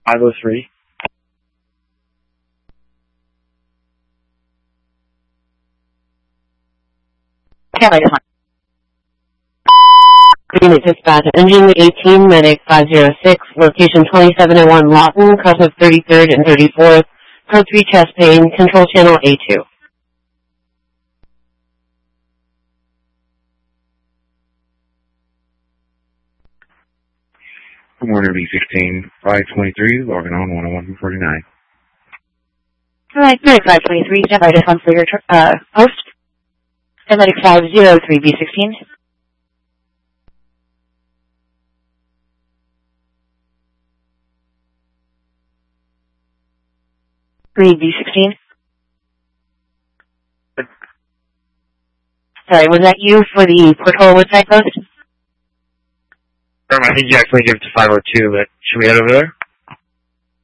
503. Unit dispatch, engine 18, medic 506, location 2701 Lawton, cut of 33rd and 34th, code 3 chest pain, control channel A2. Warner B16, 523, logging on 101-49. Alright, medic 523, stand by to come for your post. And medic 503, B16. Read B16. Sorry, was that you for the Portola Woodside post? I think you actually gave it to 502, but should we head over there?